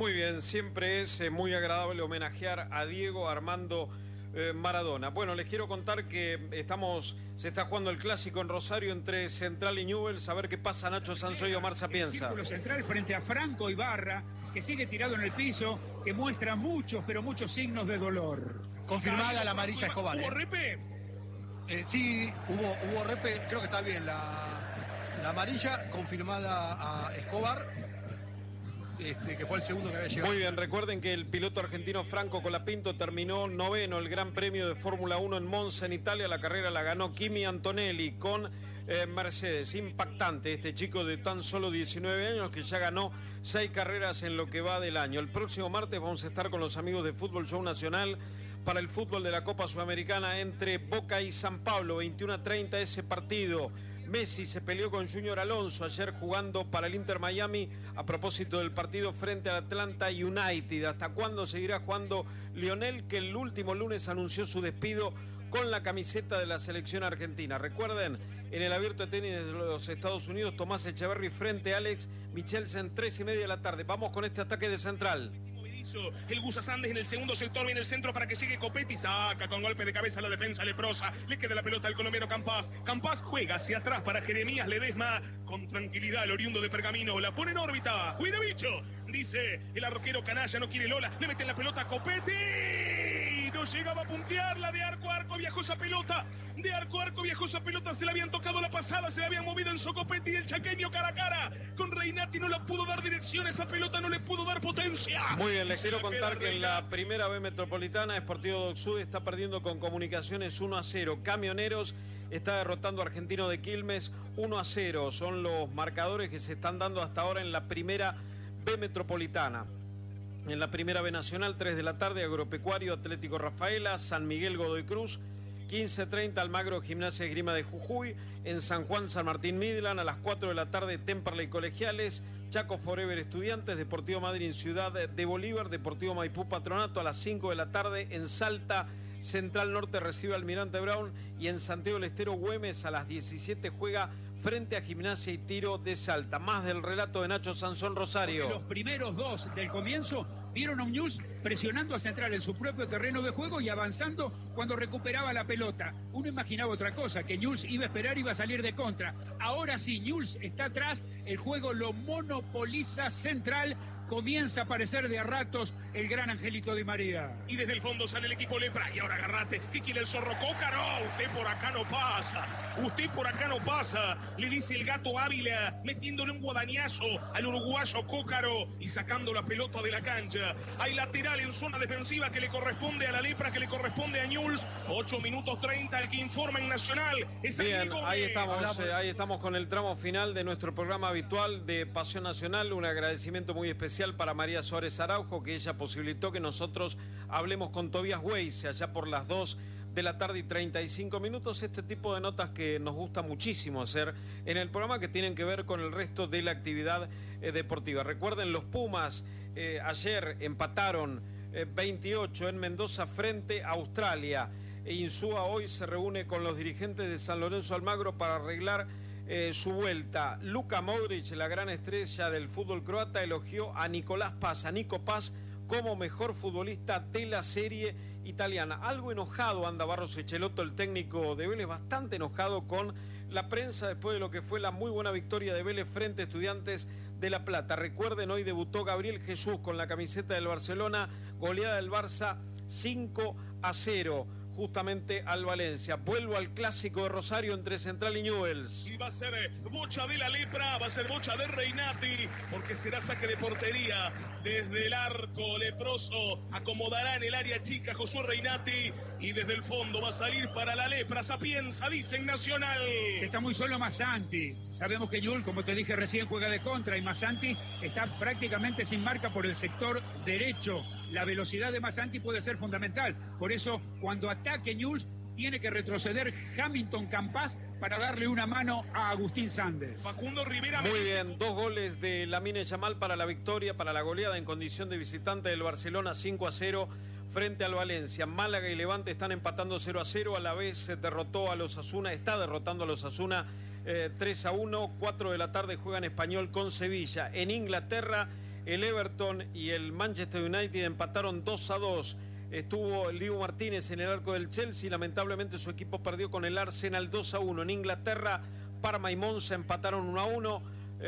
Muy bien, siempre es muy agradable homenajear a Diego Armando Maradona. Bueno, les quiero contar que se está jugando el clásico en Rosario entre Central y Newell's. A ver qué pasa, Nacho Sanso y Omar Sapienza. El círculo central frente a Franco Ibarra, que sigue tirado en el piso, que muestra muchos, pero muchos signos de dolor. Confirmada la amarilla Escobar. ¿Hubo repe? Sí, hubo repe, creo que está bien la amarilla, confirmada a Escobar. Que fue el segundo que había llegado. Muy bien, recuerden que el piloto argentino Franco Colapinto terminó noveno el Gran Premio de Fórmula 1 en Monza, en Italia. La carrera la ganó Kimi Antonelli con Mercedes. Impactante este chico de tan solo 19 años que ya ganó 6 carreras en lo que va del año. El próximo martes vamos a estar con los amigos de Fútbol Show Nacional para el fútbol de la Copa Sudamericana entre Boca y San Pablo, 21:30 ese partido. Messi se peleó con Junior Alonso ayer jugando para el Inter Miami a propósito del partido frente al Atlanta United. ¿Hasta cuándo seguirá jugando Lionel, que el último lunes anunció su despido con la camiseta de la selección argentina? Recuerden, en el Abierto de Tenis de los Estados Unidos, Tomás Echeverry frente a Alex Michelsen, 3:30 de la tarde. Vamos con este ataque de Central. El Gusa Sandes en el segundo sector, viene el centro para que llegue Copetti, saca con golpe de cabeza la defensa leprosa, le queda la pelota al colombiano Campas juega hacia atrás para Jeremías Ledesma, con tranquilidad el oriundo de Pergamino, la pone en órbita, cuida bicho, dice el arquero canalla, no quiere Lola, le meten la pelota a Copetti, no llegaba a puntearla, de arco a arco viajó esa pelota, se la habían tocado la pasada, se la habían movido en Copetti, el chaqueño cara a cara con Reinati, no la pudo dar dirección, esa pelota no le pudo dar potencia. Muy bien, les quiero contar que en la primera B Metropolitana, Sportivo del Sur está perdiendo con Comunicaciones 1-0. Camioneros está derrotando a Argentino de Quilmes 1-0. Son los marcadores que se están dando hasta ahora en la primera B Metropolitana. En la primera B Nacional, 3 de la tarde, Agropecuario Atlético Rafaela, San Miguel Godoy Cruz, 15:30 Almagro Gimnasia Esgrima de Jujuy, en San Juan San Martín Midland, a las 4 de la tarde Temperley Colegiales, Chaco Forever Estudiantes, Deportivo Madryn Ciudad de Bolívar, Deportivo Maipú Patronato, a las 5 de la tarde en Salta Central Norte recibe Almirante Brown, y en Santiago del Estero Güemes a las 17 juega frente a Gimnasia y Tiro de Salta. Más del relato de Nacho Sansón Rosario. Porque los primeros dos del comienzo vieron a un Newell's presionando a Central en su propio terreno de juego y avanzando cuando recuperaba la pelota. Uno imaginaba otra cosa, que Newell's iba a esperar y iba a salir de contra. Ahora sí, Newell's está atrás, el juego lo monopoliza Central, comienza a aparecer de a ratos el gran Angelito Di María. Y desde el fondo sale el equipo Lepra, y ahora agarrate, ¿qué quiere el zorro Cócaro? Usted por acá no pasa, le dice el gato Ávila, metiéndole un guadañazo al uruguayo Cócaro y sacando la pelota de la cancha. Hay lateral en zona defensiva que le corresponde a la Lepra, que le corresponde a Newell's. 8:30, el que informa en Nacional. Bien, ahí estamos con el tramo final de nuestro programa habitual de Pasión Nacional. Un agradecimiento muy especial para María Suárez Araujo, que ella posibilitó que nosotros hablemos con Tobías Weisse allá por las 2 de la tarde y 35 minutos. Este tipo de notas que nos gusta muchísimo hacer en el programa, que tienen que ver con el resto de la actividad deportiva. Recuerden, los Pumas ayer empataron 28 en Mendoza frente a Australia. Insúa hoy se reúne con los dirigentes de San Lorenzo Almagro para arreglar su vuelta. Luka Modric, la gran estrella del fútbol croata, elogió a Nicolás Paz, a Nico Paz, como mejor futbolista de la serie italiana. Algo enojado anda Barros Echelotto, el técnico de Vélez, bastante enojado con la prensa después de lo que fue la muy buena victoria de Vélez frente a Estudiantes de La Plata. Recuerden, hoy debutó Gabriel Jesús con la camiseta del Barcelona, goleada del Barça 5-0. Justamente al Valencia. Vuelvo al clásico de Rosario entre Central y Newell's. Y va a ser bocha de la Lepra, va a ser bocha de Reinati, porque será saque de portería desde el arco leproso. Acomodará en el área chica Josué Reinati, y desde el fondo va a salir para la Lepra. Sapienza, dice en Nacional. Está muy solo Massanti. Sabemos que Newell's, como te dije recién, juega de contra, y Massanti está prácticamente sin marca por el sector derecho. La velocidad de Massanti puede ser fundamental. Por eso, cuando ataque Newell's, tiene que retroceder Hamilton Campas para darle una mano a Agustín Sandes. Facundo Rivera. Muy bien, 2 goles de Lamine Yamal para la victoria, para la goleada en condición de visitante del Barcelona, 5-0 frente al Valencia. Málaga y Levante están empatando 0-0. A la vez está derrotando a los Asuna 3-1. 4 de la tarde juegan Español con Sevilla. En Inglaterra, el Everton y el Manchester United empataron 2-2. Estuvo el Dibu Martínez en el arco del Chelsea. Lamentablemente su equipo perdió con el Arsenal 2-1. En Inglaterra, Parma y Monza empataron 1-1.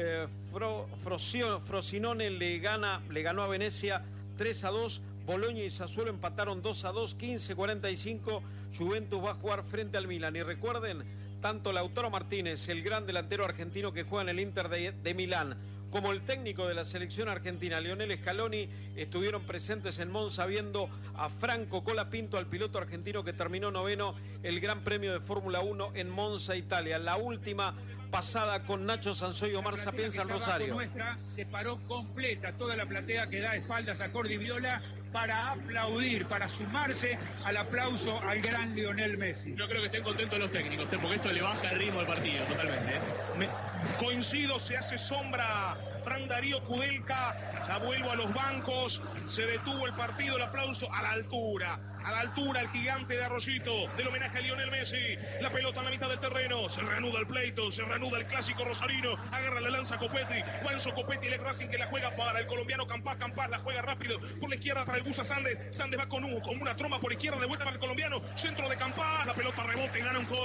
Frosinone le ganó a Venecia 3-2. Boloña y Sassuolo empataron 2-2. 15:45. Juventus va a jugar frente al Milan. Y recuerden, tanto Lautaro Martínez, el gran delantero argentino que juega en el Inter de Milán, como el técnico de la selección argentina, Lionel Scaloni, estuvieron presentes en Monza viendo a Franco Colapinto, al piloto argentino que terminó noveno el Gran Premio de Fórmula 1 en Monza, Italia. La última pasada con Nacho Sanzoy y Omar Sapienza en Rosario. Nuestra se paró completa, toda la platea que da espaldas a Cordi Viola para aplaudir, para sumarse al aplauso al gran Lionel Messi. No creo que estén contentos los técnicos, porque esto le baja el ritmo del partido totalmente. Coincido, se hace sombra Fran Darío Kudelka, ya vuelvo a los bancos, se detuvo el partido, el aplauso a la altura el gigante de Arroyito, del homenaje a Lionel Messi, la pelota en la mitad del terreno, se reanuda el pleito, se reanuda el clásico rosarino, agarra la lanza Copetti, Juanzo Copetti, el Racing que la juega para el colombiano Campas la juega rápido, por la izquierda para el Gusa Sandes va con una tromba por izquierda, de vuelta para el colombiano, centro de Campas, la pelota rebota y gana un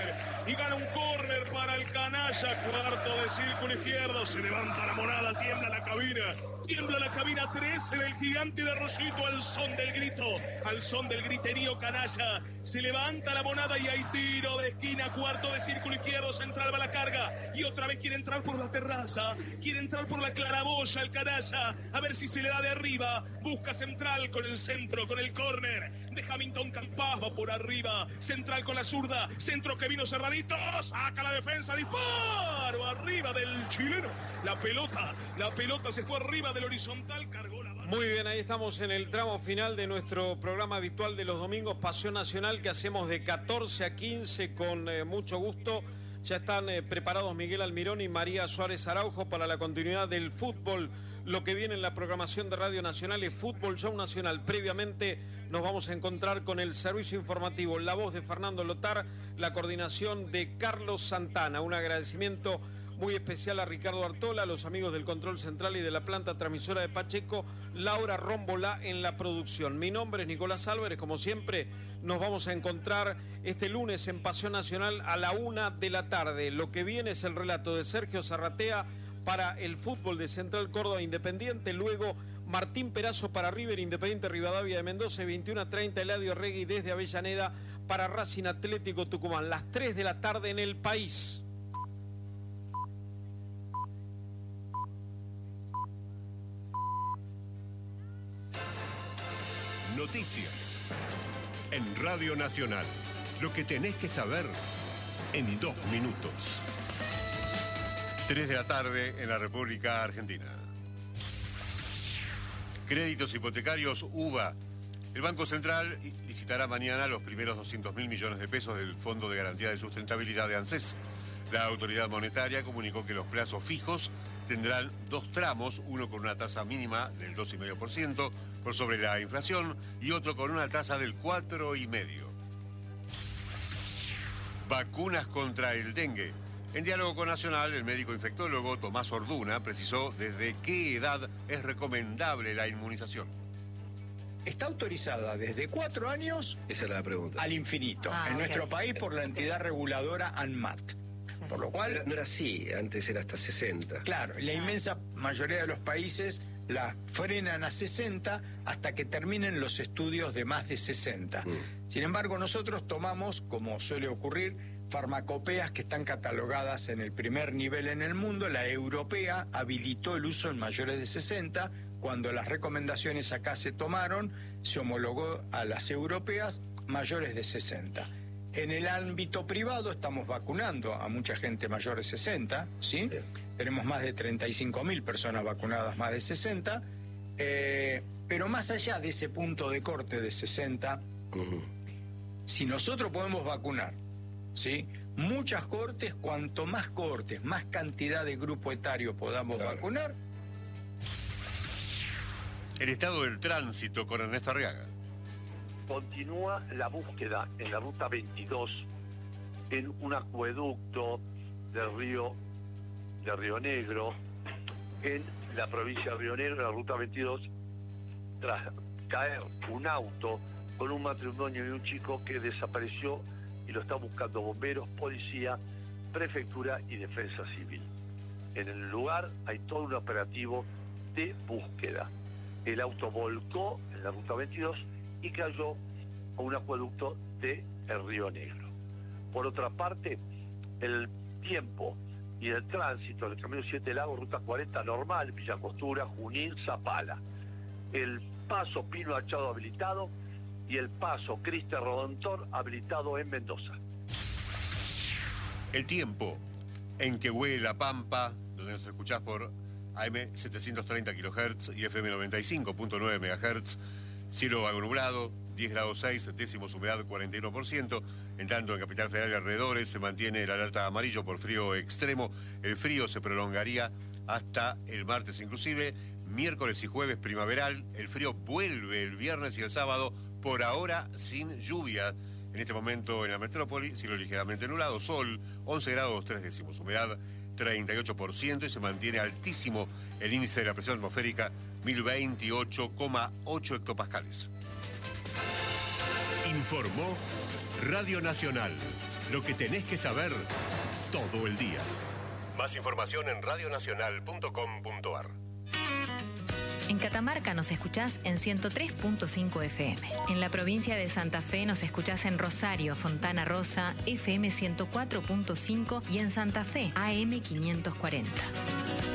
córner para el canalla, cuarto de círculo izquierdo, se levanta la monada, tiembla la cabina 13 del gigante de Arroyito al son del griterío canalla, se levanta la monada y hay tiro de esquina, cuarto de círculo izquierdo, Central va a la carga y otra vez quiere entrar por la terraza, quiere entrar por la claraboya el canalla, a ver si se le da de arriba, busca Central con el centro, con el córner de Hamilton Campas, va por arriba, Central con la zurda, centro que vino cerradito, saca la defensa, disparo arriba del chileno, la pelota se fue arriba del horizontal, cargó la barra. Muy bien, ahí estamos en el tramo final de nuestro programa habitual de los domingos, Pasión Nacional, que hacemos de 14 a 15 con mucho gusto. Ya están preparados Miguel Almirón y María Suárez Araujo para la continuidad del fútbol. Lo que viene en la programación de Radio Nacional es Fútbol Show Nacional. Previamente nos vamos a encontrar con el servicio informativo, la voz de Fernando Lotar, la coordinación de Carlos Santana. Un agradecimiento muy especial a Ricardo Artola, a los amigos del Control Central y de la planta transmisora de Pacheco, Laura Rómbola en la producción. Mi nombre es Nicolás Álvarez, como siempre, nos vamos a encontrar este lunes en Pasión Nacional a la 1 de la tarde. Lo que viene es el relato de Sergio Zarratea para el fútbol de Central Córdoba Independiente, luego Martín Perazo para River Independiente Rivadavia de Mendoza, 21:30 Eladio Regui desde Avellaneda para Racing Atlético Tucumán, las 3 de la tarde en El País. Noticias en Radio Nacional. Lo que tenés que saber en 2 minutos. 3 de la tarde en la República Argentina. Créditos hipotecarios UBA. El Banco Central licitará mañana los primeros 200.000 millones de pesos del Fondo de Garantía de Sustentabilidad de ANSES. La autoridad monetaria comunicó que los plazos fijos tendrán 2 tramos, uno con una tasa mínima del 2,5% por sobre la inflación y otro con una tasa del 4,5%. Vacunas contra el dengue. En diálogo con Nacional, el médico infectólogo Tomás Orduna precisó desde qué edad es recomendable la inmunización. Está autorizada desde 4 años. Esa es la pregunta. Al infinito. En nuestro país por la entidad reguladora ANMAT. Por lo cual... No era así, antes era hasta 60. Claro, la inmensa mayoría de los países la frenan a 60 hasta que terminen los estudios de más de 60. Sin embargo, nosotros tomamos, como suele ocurrir, farmacopeas que están catalogadas en el primer nivel en el mundo. La europea habilitó el uso en mayores de 60. Cuando las recomendaciones acá se tomaron, se homologó a las europeas mayores de 60. En el ámbito privado estamos vacunando a mucha gente mayor de 60, ¿sí? Sí. Tenemos más de 35.000 personas vacunadas más de 60, pero más allá de ese punto de corte de 60, si nosotros podemos vacunar, ¿sí? Muchas cortes, cuanto más cortes, más cantidad de grupo etario podamos vacunar. El estado del tránsito con Ernesto Arriaga. Continúa la búsqueda en la ruta 22 en un acueducto de Río Negro en la provincia de Río Negro, en la ruta 22, tras caer un auto con un matrimonio y un chico que desapareció y lo están buscando bomberos, policía, prefectura y defensa civil. En el lugar hay todo un operativo de búsqueda. El auto volcó en la ruta 22 y cayó a un acueducto de el Río Negro. Por otra parte, el tiempo y el tránsito del Camino 7 Lagos, ruta 40 normal, Villa Angostura, Junín, Zapala. El paso Pino Achado habilitado y el paso Cristian Rodentor habilitado en Mendoza. El tiempo en que huele la Pampa, donde nos escuchás por AM 730 kHz y FM 95.9 MHz, cielo algo nublado, 10 grados 6, décimos humedad 41%, en tanto en Capital Federal y alrededores se mantiene el alerta amarillo por frío extremo. El frío se prolongaría hasta el martes inclusive, miércoles y jueves primaveral, el frío vuelve el viernes y el sábado, por ahora sin lluvia. En este momento en la metrópoli, cielo ligeramente nublado, sol, 11 grados 3 décimos, humedad 38% y se mantiene altísimo el índice de la presión atmosférica, 1028,8 hectopascales. Informó Radio Nacional. Lo que tenés que saber todo el día. Más información en radionacional.com.ar. En Catamarca nos escuchás en 103.5 FM. En la provincia de Santa Fe nos escuchás en Rosario, Fontana Rosa, FM 104.5 y en Santa Fe, AM 540.